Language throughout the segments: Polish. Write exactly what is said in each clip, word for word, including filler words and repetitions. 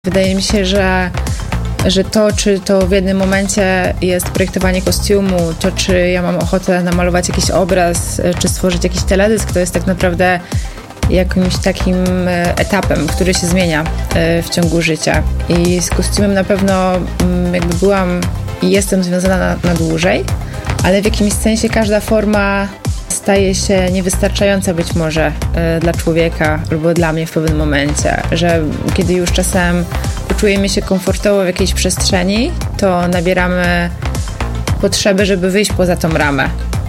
Wydaje mi się, że, że to, czy to w jednym momencie jest projektowanie kostiumu, to czy ja mam ochotę namalować jakiś obraz, czy stworzyć jakiś teledysk, to jest tak naprawdę jakimś takim etapem, który się zmienia w ciągu życia. I z kostiumem na pewno jakby byłam i jestem związana na, na dłużej, ale w jakimś sensie każda forma staje się niewystarczająca być może dla człowieka albo dla mnie w pewnym momencie, że kiedy już czasem czujemy się komfortowo w jakiejś przestrzeni, to nabieramy potrzeby, żeby wyjść poza tą ramę.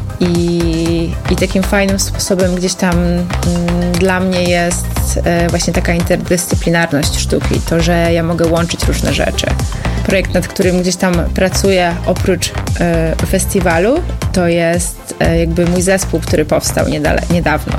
I, i takim fajnym sposobem gdzieś tam mm, dla mnie jest e, właśnie taka interdyscyplinarność sztuki, to, że ja mogę łączyć różne rzeczy. Projekt, nad którym gdzieś tam pracuję oprócz e, festiwalu, to jest e, jakby mój zespół, który powstał niedale, niedawno.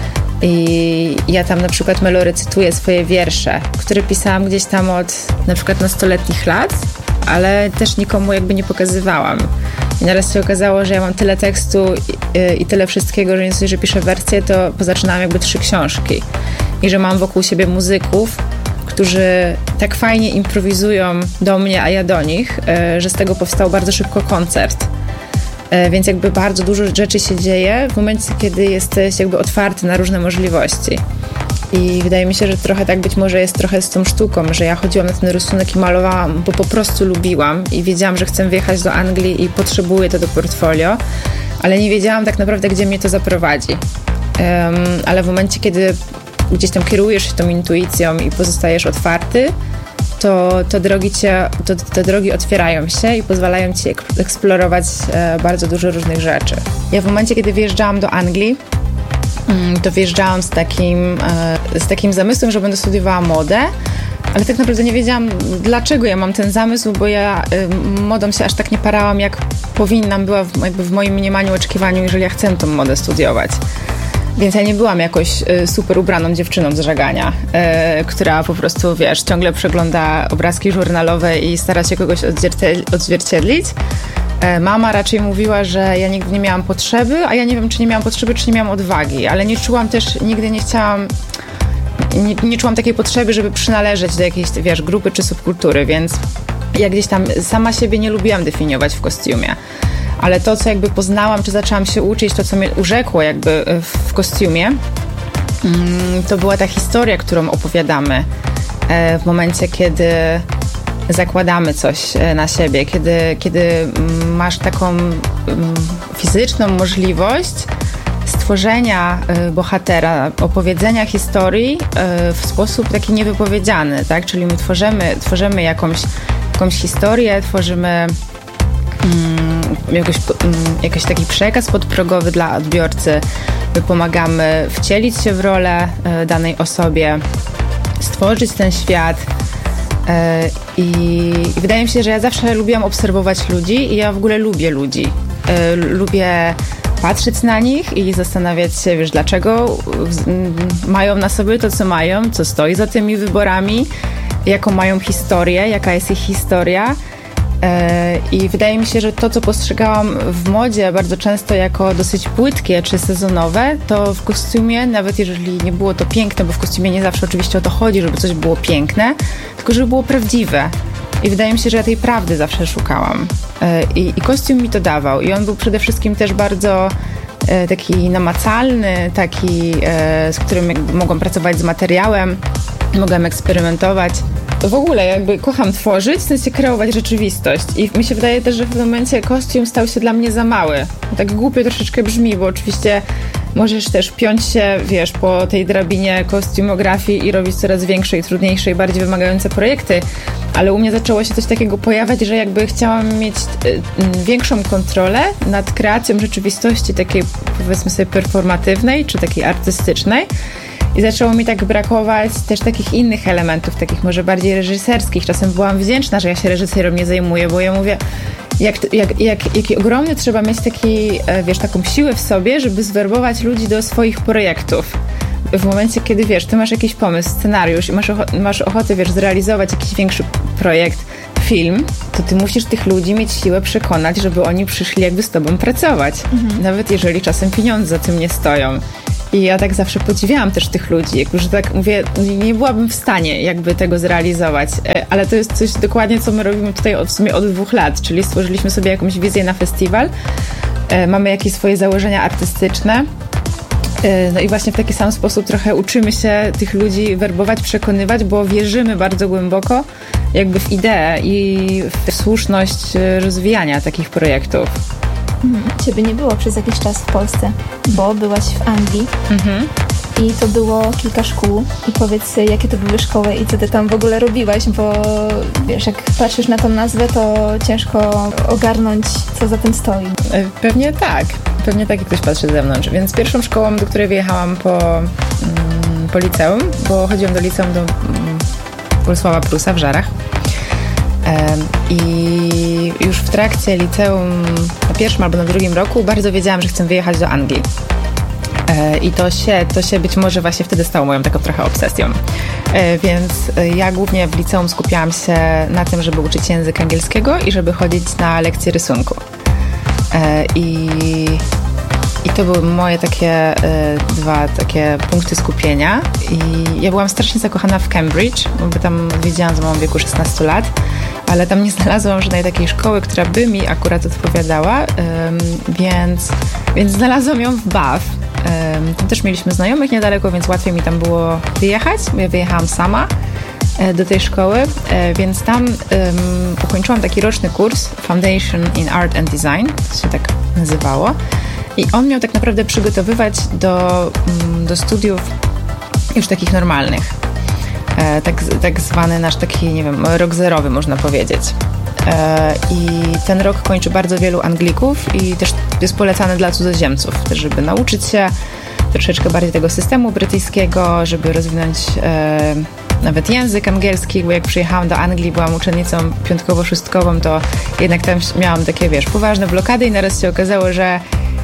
I ja tam na przykład melorecytuję swoje wiersze, które pisałam gdzieś tam od na przykład nastoletnich lat, ale też nikomu jakby nie pokazywałam. I naraz się okazało, że ja mam tyle tekstu i, i tyle wszystkiego, że nie dość, że piszę wersję, to pozaczynałam jakby trzy książki. I że mam wokół siebie muzyków, którzy tak fajnie improwizują do mnie, a ja do nich, że z tego powstał bardzo szybko koncert. Więc jakby bardzo dużo rzeczy się dzieje w momencie, kiedy jesteś jakby otwarty na różne możliwości. I wydaje mi się, że trochę tak być może jest trochę z tą sztuką, że ja chodziłam na ten rysunek i malowałam, bo po prostu lubiłam i wiedziałam, że chcę wyjechać do Anglii i potrzebuję to do portfolio, ale nie wiedziałam tak naprawdę, gdzie mnie to zaprowadzi. Um, ale w momencie, kiedy gdzieś tam kierujesz się tą intuicją i pozostajesz otwarty, to, to, drogi cię, to te drogi otwierają się i pozwalają ci eksplorować e, bardzo dużo różnych rzeczy. Ja w momencie, kiedy wyjeżdżałam do Anglii, to wjeżdżałam z takim, z takim zamysłem, że będę studiowała modę, ale tak naprawdę nie wiedziałam, dlaczego ja mam ten zamysł, bo ja modą się aż tak nie parałam, jak powinnam była w, jakby w moim mniemaniu, oczekiwaniu, jeżeli ja chcę tą modę studiować. Więc ja nie byłam jakoś super ubraną dziewczyną z żegania, yy, która po prostu, wiesz, ciągle przegląda obrazki żurnalowe i stara się kogoś odzwierciedlić. Mama raczej mówiła, że ja nigdy nie miałam potrzeby, a ja nie wiem, czy nie miałam potrzeby, czy nie miałam odwagi, ale nie czułam też, nigdy nie chciałam, nie, nie czułam takiej potrzeby, żeby przynależeć do jakiejś, wiesz, grupy czy subkultury, więc ja gdzieś tam sama siebie nie lubiłam definiować w kostiumie. Ale to, co jakby poznałam, czy zaczęłam się uczyć, to, co mnie urzekło jakby w kostiumie, to była ta historia, którą opowiadamy w momencie, kiedy zakładamy coś na siebie, kiedy, kiedy masz taką fizyczną możliwość stworzenia bohatera, opowiedzenia historii w sposób taki niewypowiedziany, tak? Czyli my tworzymy, tworzymy jakąś, jakąś historię, tworzymy jakoś, jakiś taki przekaz podprogowy dla odbiorcy, my pomagamy wcielić się w rolę danej osobie, stworzyć ten świat. I, I wydaje mi się, że ja zawsze lubiłam obserwować ludzi i ja w ogóle lubię ludzi. Lubię patrzeć na nich i zastanawiać się, wiesz, dlaczego mają na sobie to, co mają, co stoi za tymi wyborami, jaką mają historię, jaka jest ich historia. I wydaje mi się, że to, co postrzegałam w modzie bardzo często jako dosyć płytkie czy sezonowe, to w kostiumie, nawet jeżeli nie było to piękne, bo w kostiumie nie zawsze oczywiście o to chodzi, żeby coś było piękne, tylko żeby było prawdziwe. I wydaje mi się, że ja tej prawdy zawsze szukałam. I, i kostium mi to dawał. I on był przede wszystkim też bardzo taki namacalny, taki, z którym jakby mogłam pracować z materiałem, mogłam eksperymentować. W ogóle jakby kocham tworzyć, w sensie kreować rzeczywistość. I mi się wydaje też, że w pewnym momencie kostium stał się dla mnie za mały. Tak głupio troszeczkę brzmi, bo oczywiście możesz też piąć się, wiesz, po tej drabinie kostiumografii i robić coraz większe i trudniejsze i bardziej wymagające projekty. Ale u mnie zaczęło się coś takiego pojawiać, że jakby chciałam mieć y, większą kontrolę nad kreacją rzeczywistości takiej, powiedzmy sobie, performatywnej czy takiej artystycznej. I zaczęło mi tak brakować też takich innych elementów, takich może bardziej reżyserskich. Czasem byłam wdzięczna, że ja się reżyserem nie zajmuję, bo ja mówię, jak, jak, jak, jaki ogromny trzeba mieć taki, wiesz, taką siłę w sobie, żeby zwerbować ludzi do swoich projektów. W momencie, kiedy, wiesz, ty masz jakiś pomysł, scenariusz i masz, ocho- masz ochotę, wiesz, zrealizować jakiś większy projekt, film, to ty musisz tych ludzi mieć siłę przekonać, żeby oni przyszli jakby z tobą pracować. Mhm. Nawet jeżeli czasem pieniądze za tym nie stoją. I ja tak zawsze podziwiałam też tych ludzi, jak już tak mówię, nie byłabym w stanie jakby tego zrealizować, ale to jest coś dokładnie, co my robimy tutaj od, w sumie od dwóch lat, czyli stworzyliśmy sobie jakąś wizję na festiwal, mamy jakieś swoje założenia artystyczne, no i właśnie w taki sam sposób trochę uczymy się tych ludzi werbować, przekonywać, bo wierzymy bardzo głęboko jakby w ideę i w słuszność rozwijania takich projektów. Ciebie nie było przez jakiś czas w Polsce, bo byłaś w Anglii mhm. i to było kilka szkół. I powiedz, jakie to były szkoły i co ty tam w ogóle robiłaś, bo wiesz, jak patrzysz na tą nazwę, to ciężko ogarnąć, co za tym stoi. Pewnie tak, pewnie tak jak ktoś patrzy z zewnątrz. Więc pierwszą szkołą, do której wyjechałam po, mm, po liceum, bo chodziłam do liceum do mm, Bolesława Prusa w Żarach. I już w trakcie liceum na pierwszym albo na drugim roku bardzo wiedziałam, że chcę wyjechać do Anglii. I to się, to się być może właśnie wtedy stało moją taką trochę obsesją. Więc ja głównie w liceum skupiałam się na tym, żeby uczyć języka angielskiego i żeby chodzić na lekcje rysunku. I, i to były moje takie dwa takie punkty skupienia. I ja byłam strasznie zakochana w Cambridge, bo tam odwiedziłam za małą wieku szesnastu lat. Ale tam nie znalazłam żadnej takiej szkoły, która by mi akurat odpowiadała, um, więc, więc znalazłam ją w Bath. Um, tam też mieliśmy znajomych niedaleko, więc łatwiej mi tam było wyjechać. Ja wyjechałam sama e, do tej szkoły, e, więc tam um, ukończyłam taki roczny kurs Foundation in Art and Design, to się tak nazywało. I on miał tak naprawdę przygotowywać do, um, do studiów już takich normalnych. E, tak, tak zwany nasz taki, nie wiem, rok zerowy, można powiedzieć. E, I ten rok kończy bardzo wielu Anglików i też jest polecany dla cudzoziemców, też żeby nauczyć się troszeczkę bardziej tego systemu brytyjskiego, żeby rozwinąć e, nawet język angielski, bo jak przyjechałam do Anglii, byłam uczennicą piątkowo-szóstkową, to jednak tam miałam takie, wiesz, poważne blokady i naraz się okazało, że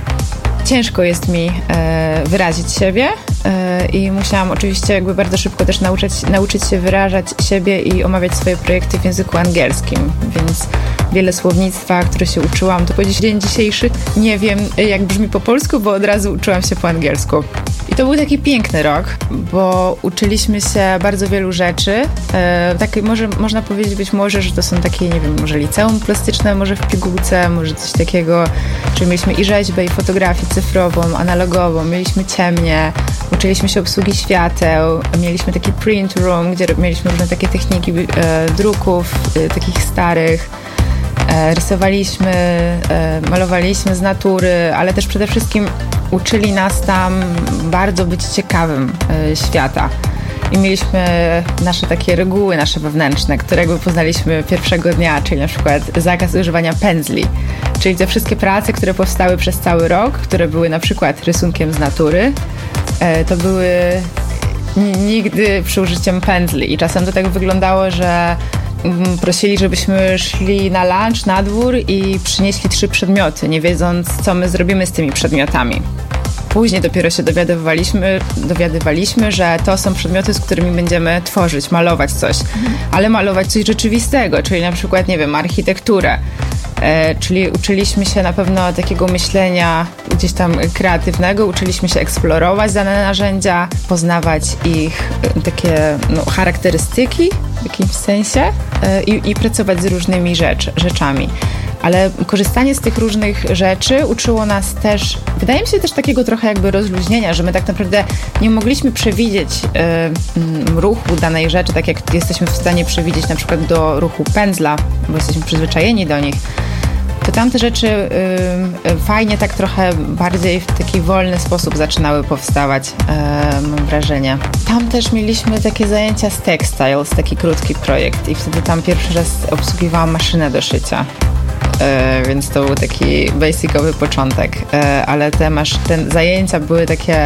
ciężko jest mi e, wyrazić siebie e, i musiałam oczywiście jakby bardzo szybko też nauczyć, nauczyć się wyrażać siebie i omawiać swoje projekty w języku angielskim, więc wiele słownictwa, które się uczyłam, to po dzień dzisiejszy nie wiem, jak brzmi po polsku, bo od razu uczyłam się po angielsku. I to był taki piękny rok, bo uczyliśmy się bardzo wielu rzeczy. E, takie może, można powiedzieć być może, że to są takie, nie wiem, może liceum plastyczne, może w pigułce, może coś takiego, czyli mieliśmy i rzeźbę, i fotografię cyfrową, analogową, mieliśmy ciemnie, uczyliśmy się obsługi świateł, mieliśmy taki print room, gdzie mieliśmy różne takie techniki e, druków, e, takich starych. E, rysowaliśmy, e, malowaliśmy z natury, ale też przede wszystkim uczyli nas tam bardzo być ciekawym e, świata. I mieliśmy nasze takie reguły, nasze wewnętrzne, które jakby poznaliśmy pierwszego dnia, czyli na przykład zakaz używania pędzli. Czyli te wszystkie prace, które powstały przez cały rok, które były na przykład rysunkiem z natury, e, to były n- nigdy przy użyciem pędzli. I czasem to tak wyglądało, że prosili, żebyśmy szli na lunch, na dwór i przynieśli trzy przedmioty, nie wiedząc, co my zrobimy z tymi przedmiotami. Później dopiero się dowiadywaliśmy, dowiadywaliśmy, że to są przedmioty, z którymi będziemy tworzyć, malować coś, ale malować coś rzeczywistego, czyli na przykład, nie wiem, architekturę. E, czyli uczyliśmy się na pewno takiego myślenia gdzieś tam kreatywnego, uczyliśmy się eksplorować dane narzędzia, poznawać ich e, takie no, charakterystyki w jakimś sensie e, i, i pracować z różnymi rzecz, rzeczami. Ale korzystanie z tych różnych rzeczy uczyło nas też, wydaje mi się też takiego trochę jakby rozluźnienia, że my tak naprawdę nie mogliśmy przewidzieć y, ruchu danej rzeczy, tak jak jesteśmy w stanie przewidzieć na przykład do ruchu pędzla, bo jesteśmy przyzwyczajeni do nich. To tamte rzeczy y, y, fajnie tak trochę bardziej w taki wolny sposób zaczynały powstawać, y, mam wrażenie. Tam też mieliśmy takie zajęcia z Textiles, taki krótki projekt i wtedy tam pierwszy raz obsługiwałam maszynę do szycia. E, więc to był taki basicowy początek, e, ale te, masz, te zajęcia były takie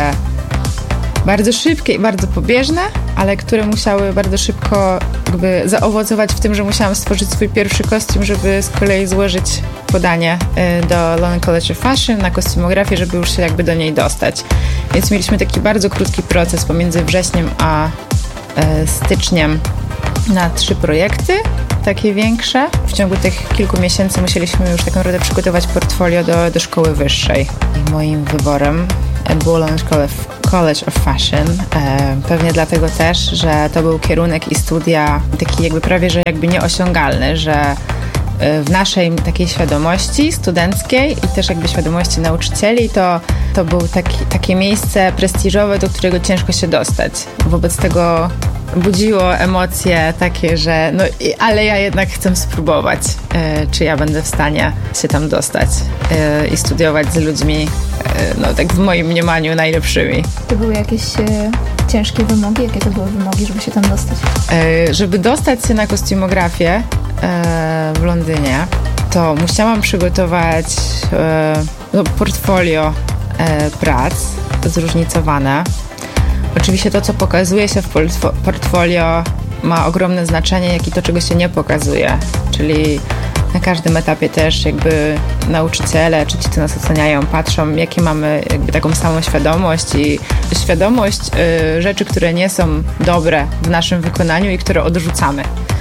bardzo szybkie i bardzo pobieżne, ale które musiały bardzo szybko jakby zaowocować w tym, że musiałam stworzyć swój pierwszy kostium, żeby z kolei złożyć podanie e, do London College of Fashion na kostiumografię, żeby już się jakby do niej dostać. Więc mieliśmy taki bardzo krótki proces pomiędzy wrześniem a e, styczniem na trzy projekty, takie większe. W ciągu tych kilku miesięcy musieliśmy już tak naprawdę przygotować portfolio do, do szkoły wyższej. I moim wyborem było London College of Fashion. Pewnie dlatego też, że to był kierunek i studia taki jakby prawie, że jakby nieosiągalny, że w naszej takiej świadomości studenckiej i też jakby świadomości nauczycieli to, to było taki, takie miejsce prestiżowe, do którego ciężko się dostać. Wobec tego budziło emocje takie, że no ale ja jednak chcę spróbować, e, czy ja będę w stanie się tam dostać e, i studiować z ludźmi, e, no tak w moim mniemaniu najlepszymi. To były jakieś e, ciężkie wymogi? Jakie to były wymogi, żeby się tam dostać? E, żeby dostać się na kostiumografię e, w Londynie, to musiałam przygotować e, no, portfolio e, prac zróżnicowane. Oczywiście to, co pokazuje się w portfolio, ma ogromne znaczenie, jak i to, czego się nie pokazuje. Czyli na każdym etapie też jakby nauczyciele, czy ci, co nas oceniają, patrzą, jakie mamy jakby taką samą świadomość i świadomość y, rzeczy, które nie są dobre w naszym wykonaniu i które odrzucamy.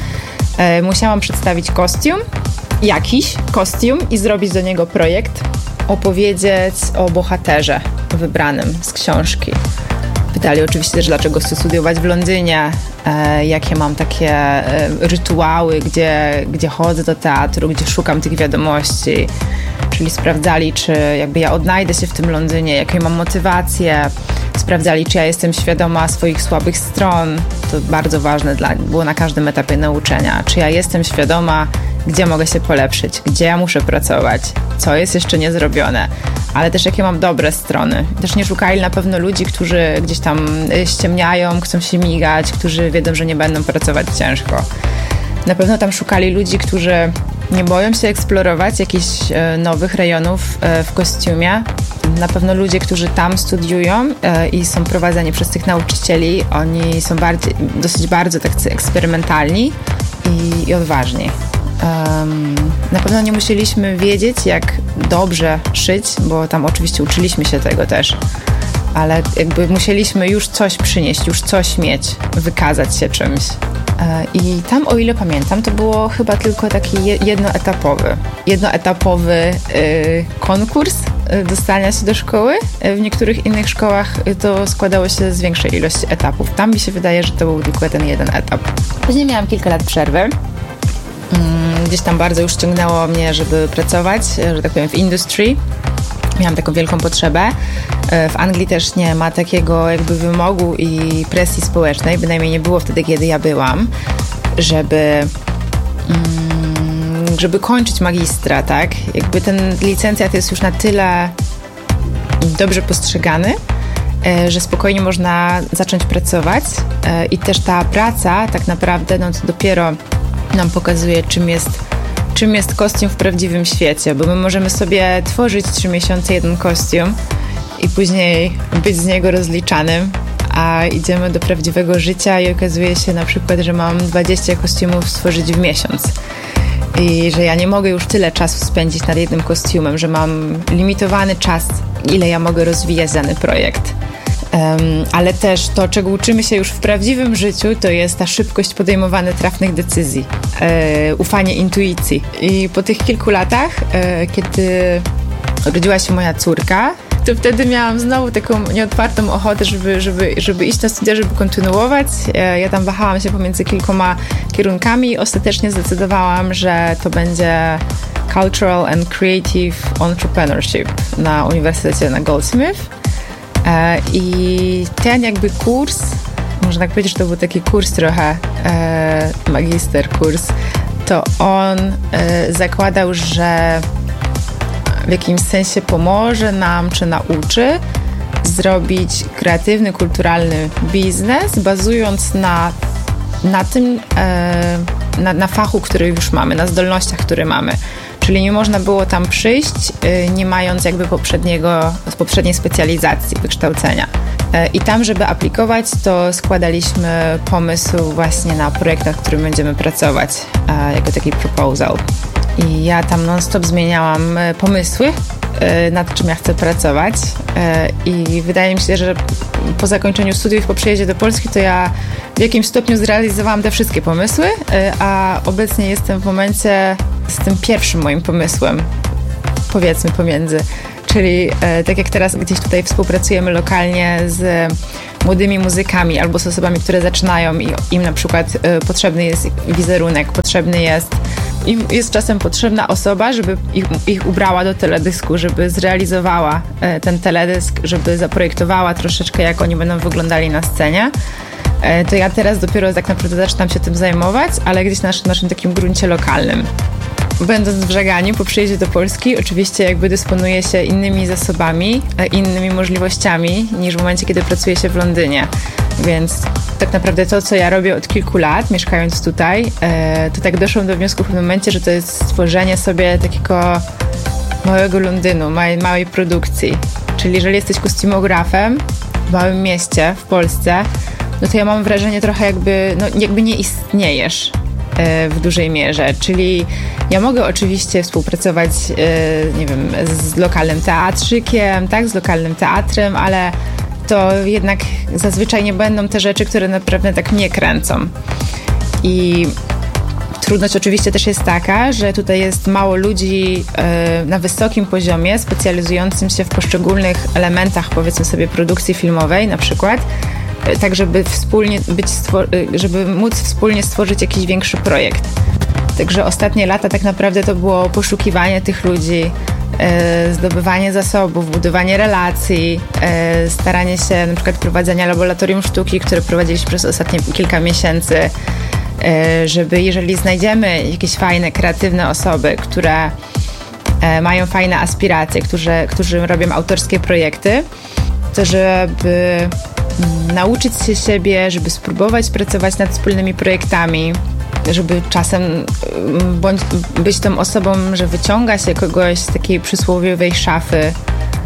Y, musiałam przedstawić kostium, jakiś kostium i zrobić do niego projekt, opowiedzieć o bohaterze wybranym z książki. Pytali oczywiście też, dlaczego chcę studiować w Londynie, e, jakie mam takie e, rytuały, gdzie, gdzie chodzę do teatru, gdzie szukam tych wiadomości. Czyli sprawdzali, czy jakby ja odnajdę się w tym Londynie, jakie mam motywacje. Sprawdzali, czy ja jestem świadoma swoich słabych stron. To bardzo ważne dla, było na każdym etapie nauczania. Czy ja jestem świadoma, gdzie mogę się polepszyć, gdzie ja muszę pracować, co jest jeszcze niezrobione, ale też jakie mam dobre strony. Też nie szukali na pewno ludzi, którzy gdzieś tam ściemniają, chcą się migać, którzy wiedzą, że nie będą pracować ciężko. Na pewno tam szukali ludzi, którzy nie boją się eksplorować jakichś nowych rejonów w kostiumie. Na pewno ludzie, którzy tam studiują i są prowadzeni przez tych nauczycieli, oni są bardziej, dosyć bardzo tacy eksperymentalni i, i odważni. Um, na pewno nie musieliśmy wiedzieć, jak dobrze szyć, bo tam oczywiście uczyliśmy się tego też, ale jakby musieliśmy już coś przynieść, już coś mieć, wykazać się czymś. E, I tam, o ile pamiętam, to było chyba tylko taki je, jednoetapowy, jednoetapowy y, konkurs y, dostania się do szkoły. W niektórych innych szkołach to składało się z większej ilości etapów. Tam mi się wydaje, że to był tylko ten jeden etap. Później miałam kilka lat przerwy. Gdzieś tam bardzo już ciągnęło mnie, żeby pracować, że tak powiem, w industry. Miałam taką wielką potrzebę. W Anglii też nie ma takiego jakby wymogu i presji społecznej, bynajmniej nie było wtedy, kiedy ja byłam, żeby, żeby kończyć magistra, tak? Jakby ten licencjat jest już na tyle dobrze postrzegany, że spokojnie można zacząć pracować i też ta praca tak naprawdę no, to dopiero nam pokazuje, czym jest, czym jest kostium w prawdziwym świecie, bo my możemy sobie tworzyć trzy miesiące jeden kostium i później być z niego rozliczanym, a idziemy do prawdziwego życia i okazuje się na przykład, że mam dwadzieścia kostiumów stworzyć w miesiąc i że ja nie mogę już tyle czasu spędzić nad jednym kostiumem, że mam limitowany czas, ile ja mogę rozwijać dany projekt. Um, ale też to, czego uczymy się już w prawdziwym życiu, to jest ta szybkość podejmowania trafnych decyzji, e, ufanie intuicji. I po tych kilku latach, e, kiedy urodziła się moja córka, to wtedy miałam znowu taką nieodpartą ochotę, żeby, żeby, żeby iść na studia, żeby kontynuować. E, ja tam wahałam się pomiędzy kilkoma kierunkami i ostatecznie zdecydowałam, że to będzie Cultural and Creative Entrepreneurship na Uniwersytecie na Goldsmith. I ten jakby kurs, można tak powiedzieć, że to był taki kurs trochę, e, magister kurs, to on e, zakładał, że w jakimś sensie pomoże nam, czy nauczy zrobić kreatywny, kulturalny biznes, bazując na, na tym, e, na, na fachu, który już mamy, na zdolnościach, które mamy. Czyli nie można było tam przyjść, nie mając jakby poprzedniego, poprzedniej specjalizacji, wykształcenia. I tam, żeby aplikować, to składaliśmy pomysł właśnie na projekt, nad którym będziemy pracować, jako taki proposal. I ja tam non-stop zmieniałam pomysły, nad czym ja chcę pracować. I wydaje mi się, że po zakończeniu studiów, po przyjeździe do Polski, to ja w jakimś stopniu zrealizowałam te wszystkie pomysły, a obecnie jestem w momencie z tym pierwszym moim pomysłem, powiedzmy pomiędzy, Czyli e, tak jak teraz gdzieś tutaj współpracujemy lokalnie z młodymi muzykami albo z osobami, które zaczynają i im na przykład e, potrzebny jest wizerunek, potrzebny jest im jest czasem potrzebna osoba, żeby ich, ich ubrała do teledysku, żeby zrealizowała e, ten teledysk, żeby zaprojektowała troszeczkę, jak oni będą wyglądali na scenie. E, to ja teraz dopiero tak naprawdę zaczynam się tym zajmować, ale gdzieś na naszym, naszym takim gruncie lokalnym. Będąc w Żeganiu po przyjeździe do Polski, oczywiście jakby dysponuje się innymi zasobami, innymi możliwościami niż w momencie, kiedy pracuje się w Londynie. Więc tak naprawdę to, co ja robię od kilku lat, mieszkając tutaj, to tak doszłam do wniosku w pewnym momencie, że to jest stworzenie sobie takiego małego Londynu, małej, małej produkcji. Czyli jeżeli jesteś kostiumografem w małym mieście w Polsce, no to ja mam wrażenie trochę jakby, no jakby nie istniejesz w dużej mierze, czyli ja mogę oczywiście współpracować, nie wiem, z lokalnym teatrzykiem, tak, z lokalnym teatrem, ale to jednak zazwyczaj nie będą te rzeczy, które naprawdę tak mnie kręcą. I trudność oczywiście też jest taka, że tutaj jest mało ludzi na wysokim poziomie specjalizującym się w poszczególnych elementach, powiedzmy sobie, produkcji filmowej na przykład, tak żeby wspólnie być, żeby móc wspólnie stworzyć jakiś większy projekt. Także ostatnie lata tak naprawdę to było poszukiwanie tych ludzi, zdobywanie zasobów, budowanie relacji, staranie się na przykład prowadzenia laboratorium sztuki, które prowadziliśmy przez ostatnie kilka miesięcy, żeby jeżeli znajdziemy jakieś fajne, kreatywne osoby, które mają fajne aspiracje, którzy, którzy robią autorskie projekty, to żeby nauczyć się siebie, żeby spróbować pracować nad wspólnymi projektami, żeby czasem bądź być tą osobą, że wyciąga się kogoś z takiej przysłowiowej szafy,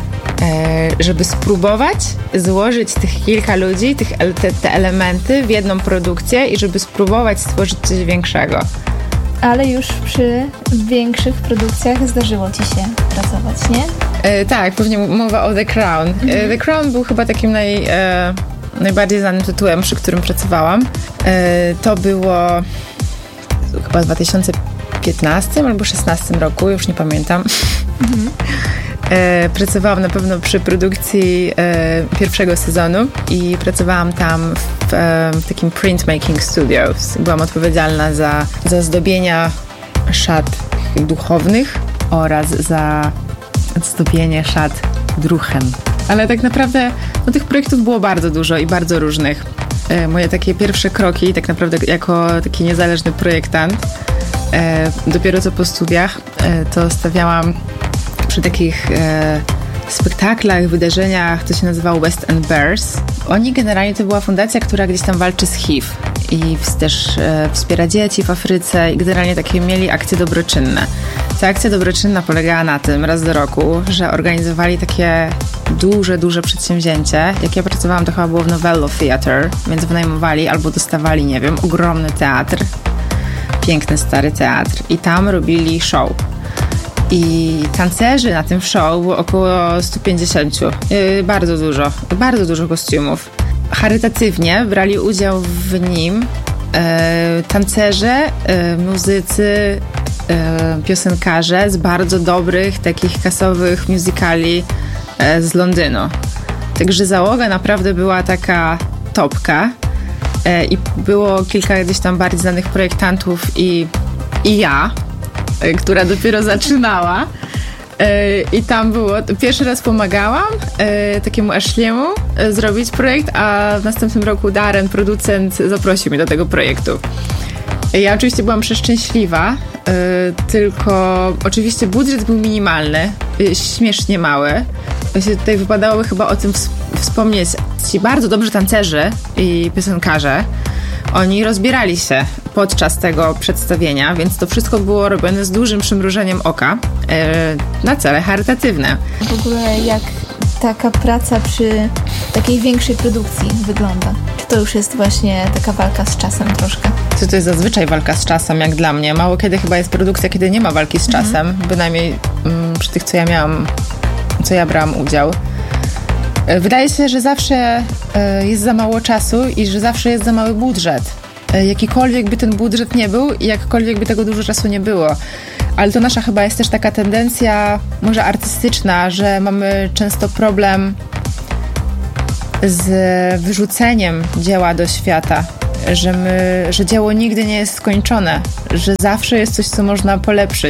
żeby spróbować złożyć tych kilka ludzi, tych, te, te elementy w jedną produkcję i żeby spróbować stworzyć coś większego. Ale już przy większych produkcjach zdarzyło ci się pracować, nie? E, tak, pewnie mowa o The Crown. Mhm. E, The Crown był chyba takim naj, e, najbardziej znanym tytułem, przy którym pracowałam. E, to było chyba w dwa tysiące piętnastym albo szesnastym roku, już nie pamiętam. Mhm. E, pracowałam na pewno przy produkcji e, pierwszego sezonu i pracowałam tam w, e, w takim printmaking studios. Byłam odpowiedzialna za, za zdobienia szat duchownych oraz za zdobienie szat druchem. Ale tak naprawdę no, tych projektów było bardzo dużo i bardzo różnych. E, moje takie pierwsze kroki, tak naprawdę jako taki niezależny projektant, e, dopiero co po studiach, e, to stawiałam przy takich e, spektaklach, wydarzeniach, to się nazywało West End Bears. Oni generalnie to była fundacja, która gdzieś tam walczy z H I V i też e, wspiera dzieci w Afryce i generalnie takie mieli akcje dobroczynne. Ta akcja dobroczynna polegała na tym raz do roku, że organizowali takie duże, duże przedsięwzięcie. Jak ja pracowałam, to chyba było w Novello Theatre, więc wynajmowali albo dostawali, nie wiem, ogromny teatr, piękny, stary teatr i tam robili show. I tancerzy na tym show było około sto pięćdziesiąt. Yy, bardzo dużo, bardzo dużo kostiumów. Charytatywnie brali udział w nim yy, tancerze, yy, muzycy, yy, piosenkarze z bardzo dobrych, takich kasowych musicali yy, z Londynu. Także załoga naprawdę była taka topka yy, i było kilka gdzieś tam bardziej znanych projektantów i, i ja, która dopiero zaczynała i tam było, pierwszy raz pomagałam takiemu Ashley'emu zrobić projekt, a w następnym roku Darren, producent, zaprosił mnie do tego projektu. Ja oczywiście byłam przeszczęśliwa, tylko oczywiście budżet był minimalny, śmiesznie mały. Tutaj wypadałoby chyba o tym wspomnieć. Ci bardzo dobrzy tancerzy i piosenkarze, oni rozbierali się podczas tego przedstawienia, więc to wszystko było robione z dużym przymrużeniem oka yy, na cele charytatywne. W ogóle jak taka praca przy takiej większej produkcji wygląda? Czy to już jest właśnie taka walka z czasem troszkę? To, to jest zazwyczaj walka z czasem, jak dla mnie. Mało kiedy chyba jest produkcja, kiedy nie ma walki z czasem, mhm. bynajmniej mm, przy tych, co ja miałam, co ja brałam udział. Wydaje się, że zawsze jest za mało czasu i że zawsze jest za mały budżet. Jakikolwiek by ten budżet nie był i jakkolwiek by tego dużo czasu nie było. ale to nasza chyba jest też taka tendencja, może artystyczna, że mamy często problem z wyrzuceniem dzieła do świata, że, my, że dzieło nigdy nie jest skończone, że zawsze jest coś, co można polepszyć,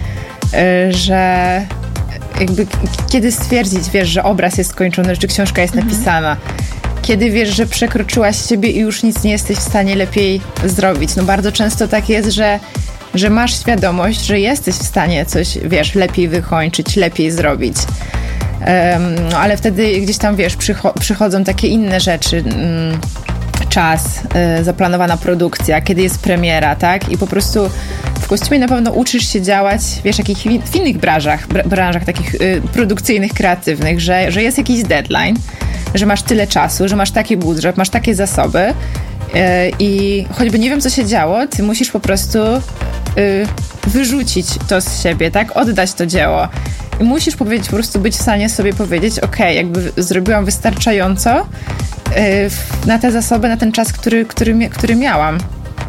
że jakby kiedy stwierdzić, wiesz, że obraz jest skończony, czy książka jest mhm. napisana, kiedy wiesz, że przekroczyłaś siebie i już nic nie jesteś w stanie lepiej zrobić. No bardzo często tak jest, że, że masz świadomość, że jesteś w stanie coś, wiesz, lepiej wykończyć, lepiej zrobić. Um, no ale wtedy gdzieś tam, wiesz, przycho- przychodzą takie inne rzeczy. Um, czas, y, zaplanowana produkcja, kiedy jest premiera, tak? I po prostu w kostiumie na pewno uczysz się działać, wiesz, jakich, w innych branżach, br- branżach takich y, produkcyjnych, kreatywnych, że, że jest jakiś deadline, że masz tyle czasu, że masz taki budżet, masz takie zasoby y, i choćby nie wiem, co się działo, ty musisz po prostu y, wyrzucić to z siebie, tak? Oddać to dzieło. I musisz powiedzieć, po prostu być w stanie sobie powiedzieć, okej, okay, jakby zrobiłam wystarczająco y, na te zasoby, na ten czas, który, który, który miałam.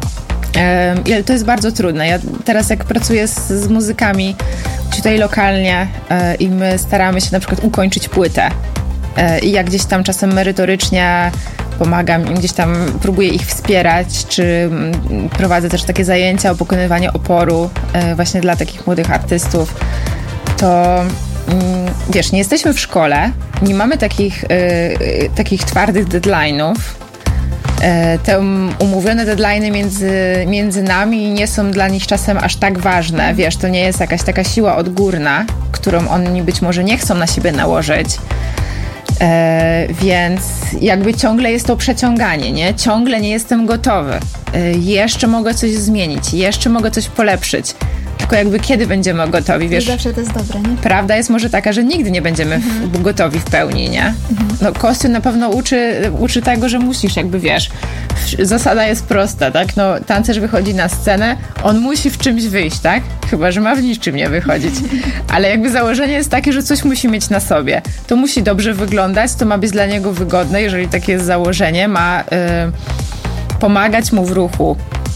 I to jest bardzo trudne. Ja teraz jak pracuję z, z muzykami tutaj lokalnie y, i my staramy się na przykład ukończyć płytę y, i jak gdzieś tam czasem merytorycznie pomagam im, gdzieś tam próbuję ich wspierać, czy m, prowadzę też takie zajęcia o pokonywaniu oporu y, właśnie dla takich młodych artystów, to mm, wiesz, nie jesteśmy w szkole, nie mamy takich, y, y, takich twardych deadline'ów. Y, te umówione deadline'y między, między nami nie są dla nich czasem aż tak ważne. Wiesz, to nie jest jakaś taka siła odgórna, którą oni być może nie chcą na siebie nałożyć. E, więc jakby ciągle jest to przeciąganie, nie? Ciągle nie jestem gotowy. E, jeszcze mogę coś zmienić, jeszcze mogę coś polepszyć. Tylko jakby kiedy będziemy gotowi, wiesz? Zawsze to jest dobre, nie? Prawda jest może taka, że nigdy nie będziemy mhm. w, gotowi w pełni, nie? Mhm. No kostium na pewno uczy, uczy tego, że musisz jakby, wiesz, zasada jest prosta, tak? No tancerz wychodzi na scenę, on musi w czymś wyjść, tak? Chyba że ma w niczym nie wychodzić. Ale jakby założenie jest takie, że coś musi mieć na sobie. To musi dobrze wyglądać, to ma być dla niego wygodne, jeżeli takie jest założenie, ma y, pomagać mu w ruchu,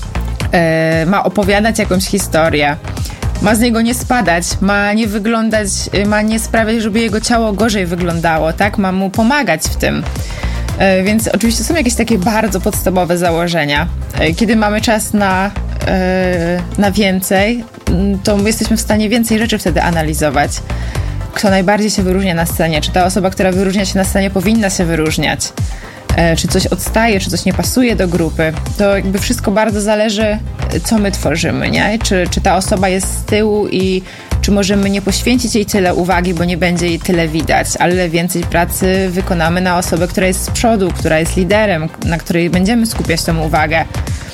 y, ma opowiadać jakąś historię. Ma z niego nie spadać, ma nie wyglądać, ma nie sprawiać, żeby jego ciało gorzej wyglądało, tak? Ma mu pomagać w tym. E, więc oczywiście są jakieś takie bardzo podstawowe założenia. E, kiedy mamy czas na, e, na więcej, to jesteśmy w stanie więcej rzeczy wtedy analizować. Kto najbardziej się wyróżnia na scenie? Czy ta osoba, która wyróżnia się na scenie, powinna się wyróżniać? E, czy coś odstaje, czy coś nie pasuje do grupy? To jakby wszystko bardzo zależy, co my tworzymy, nie? Czy, czy ta osoba jest z tyłu i czy możemy nie poświęcić jej tyle uwagi, bo nie będzie jej tyle widać, ale więcej pracy wykonamy na osobę, która jest z przodu, która jest liderem, na której będziemy skupiać tą uwagę.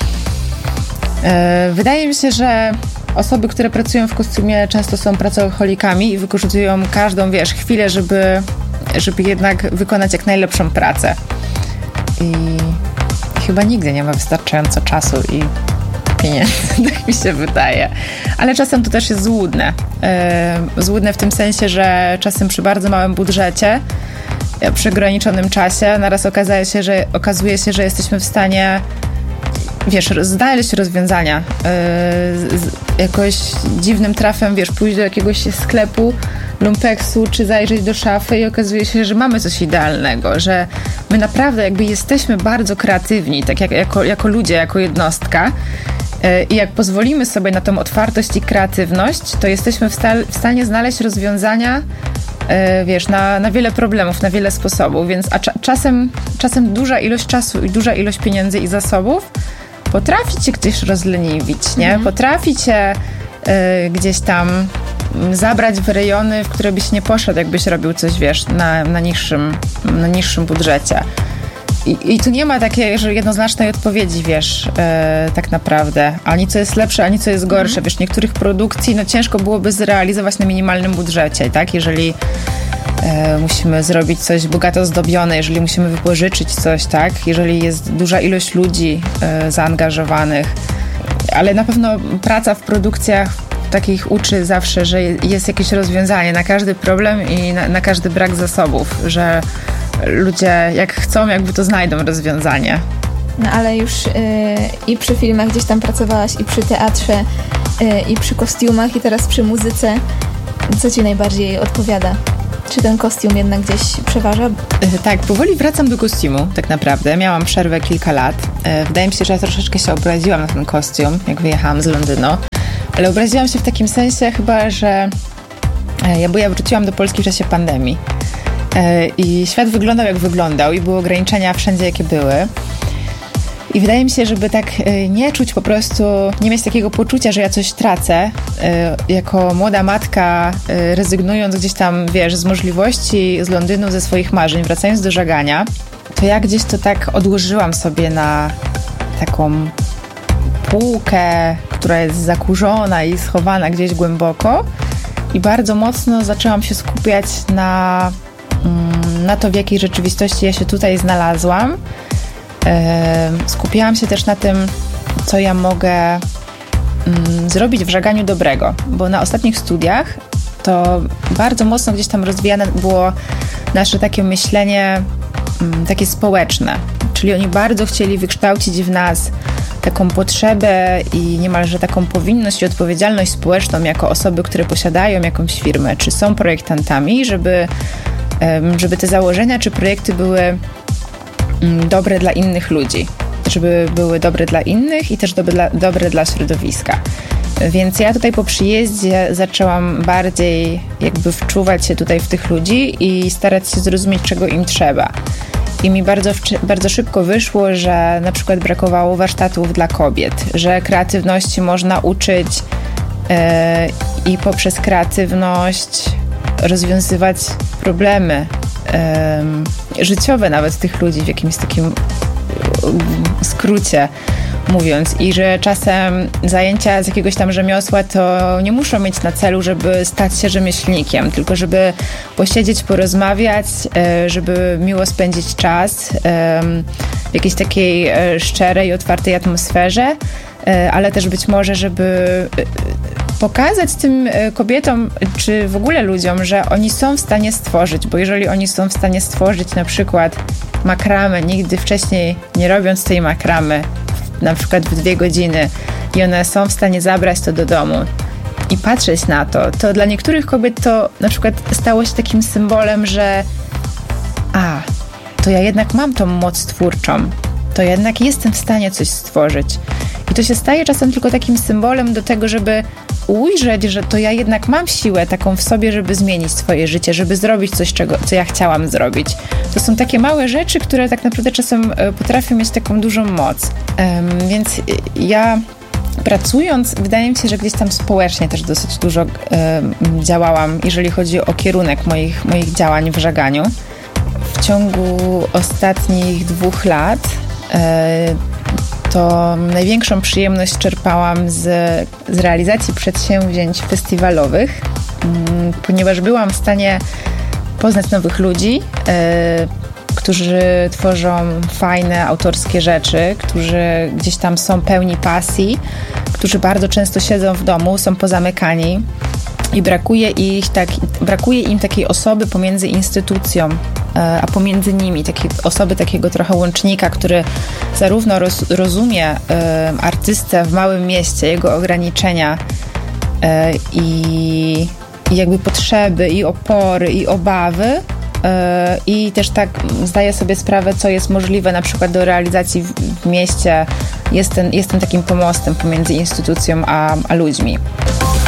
E, wydaje mi się, że osoby, które pracują w kostiumie, często są pracoholikami i wykorzystują każdą, wiesz, chwilę, żeby, żeby jednak wykonać jak najlepszą pracę. I chyba nigdy nie ma wystarczająco czasu i pieniędzy, tak mi się wydaje. Ale czasem to też jest złudne. Yy, złudne w tym sensie, że czasem przy bardzo małym budżecie, przy ograniczonym czasie, naraz okazuje się, że, okazuje się, że jesteśmy w stanie, wiesz, znaleźć rozwiązania. Yy, z, jakoś dziwnym trafem, wiesz, pójść do jakiegoś sklepu, lumpeksu, czy zajrzeć do szafy i okazuje się, że mamy coś idealnego, że my naprawdę jakby jesteśmy bardzo kreatywni, tak jak jako, jako ludzie, jako jednostka. I jak pozwolimy sobie na tą otwartość i kreatywność, to jesteśmy w, sta- w stanie znaleźć rozwiązania, wiesz, na, na wiele problemów, na wiele sposobów, więc a cza- czasem, czasem duża ilość czasu i duża ilość pieniędzy i zasobów potrafi cię gdzieś rozleniwić, nie? Mhm. Potrafi cię y, gdzieś tam zabrać w rejony, w które byś nie poszedł, jakbyś robił coś, wiesz, na, na, niższym, na niższym budżecie. I, I tu nie ma takiej że jednoznacznej odpowiedzi, wiesz, e, tak naprawdę. Ani co jest lepsze, ani co jest gorsze. Mm. Wiesz, niektórych produkcji no, ciężko byłoby zrealizować na minimalnym budżecie, tak? Jeżeli e, musimy zrobić coś bogato zdobione, jeżeli musimy wypożyczyć coś, tak? Jeżeli jest duża ilość ludzi e, zaangażowanych. Ale na pewno praca w produkcjach takich uczy zawsze, że jest jakieś rozwiązanie na każdy problem i na, na każdy brak zasobów, że ludzie jak chcą, jakby to znajdą rozwiązanie. No ale już yy, i przy filmach gdzieś tam pracowałaś, i przy teatrze, i przy kostiumach, i teraz przy muzyce. Co ci najbardziej odpowiada? Czy ten kostium jednak gdzieś przeważa? Tak, powoli wracam do kostiumu, tak naprawdę. Miałam przerwę kilka lat. Wydaje mi się, że ja troszeczkę się obraziłam na ten kostium, jak wyjechałam z Londynu. Ale obraziłam się w takim sensie chyba, że ja, bo ja wróciłam do Polski w czasie pandemii. I świat wyglądał jak wyglądał i były ograniczenia wszędzie, jakie były. I wydaje mi się, żeby tak nie czuć po prostu, nie mieć takiego poczucia, że ja coś tracę, jako młoda matka, rezygnując gdzieś tam, wiesz, z możliwości z Londynu, ze swoich marzeń, wracając do żagania, to ja gdzieś to tak odłożyłam sobie na taką półkę, która jest zakurzona i schowana gdzieś głęboko i bardzo mocno zaczęłam się skupiać na, na to, w jakiej rzeczywistości ja się tutaj znalazłam. Skupiałam się też na tym, co ja mogę mm, zrobić w żaganiu dobrego, bo na ostatnich studiach to bardzo mocno gdzieś tam rozwijane było nasze takie myślenie mm, takie społeczne, czyli oni bardzo chcieli wykształcić w nas taką potrzebę i niemalże taką powinność i odpowiedzialność społeczną jako osoby, które posiadają jakąś firmę, czy są projektantami, żeby, żeby te założenia czy projekty były dobre dla innych ludzi, żeby były dobre dla innych i też dobre dla, dobre dla środowiska. Więc ja tutaj po przyjeździe zaczęłam bardziej jakby wczuwać się tutaj w tych ludzi i starać się zrozumieć, czego im trzeba. I mi bardzo, bardzo szybko wyszło, że na przykład brakowało warsztatów dla kobiet, że kreatywności można uczyć yy, i poprzez kreatywność rozwiązywać problemy yy, życiowe nawet tych ludzi w jakimś takim yy, skrócie mówiąc. I że czasem zajęcia z jakiegoś tam rzemiosła to nie muszą mieć na celu, żeby stać się rzemieślnikiem, tylko żeby posiedzieć, porozmawiać, żeby miło spędzić czas w jakiejś takiej szczerej, otwartej atmosferze, ale też być może, żeby pokazać tym kobietom, czy w ogóle ludziom, że oni są w stanie stworzyć, bo jeżeli oni są w stanie stworzyć na przykład makramę, nigdy wcześniej nie robiąc tej makramy, na przykład w dwie godziny i one są w stanie zabrać to do domu i patrzeć na to, to dla niektórych kobiet to na przykład stało się takim symbolem, że a, to ja jednak mam tą moc twórczą, to jednak jestem w stanie coś stworzyć. I to się staje czasem tylko takim symbolem do tego, żeby ujrzeć, że to ja jednak mam siłę taką w sobie, żeby zmienić swoje życie, żeby zrobić coś, czego, co ja chciałam zrobić. To są takie małe rzeczy, które tak naprawdę czasem potrafią mieć taką dużą moc. Um, więc ja pracując, wydaje mi się, że gdzieś tam społecznie też dosyć dużo um, działałam, jeżeli chodzi o kierunek moich, moich działań w żaganiu. W ciągu ostatnich dwóch lat um, to największą przyjemność czerpałam z, z realizacji przedsięwzięć festiwalowych, ponieważ byłam w stanie poznać nowych ludzi, e, którzy tworzą fajne, autorskie rzeczy, którzy gdzieś tam są pełni pasji, którzy bardzo często siedzą w domu, są pozamykani i brakuje, ich tak, brakuje im takiej osoby pomiędzy instytucją a pomiędzy nimi, takiej osoby, takiego trochę łącznika, który zarówno roz, rozumie y, artystę w małym mieście, jego ograniczenia y, i, i jakby potrzeby, i opory, i obawy y, i też tak zdaje sobie sprawę, co jest możliwe na przykład do realizacji w, w mieście. Jestem, jestem takim pomostem pomiędzy instytucją a, a ludźmi.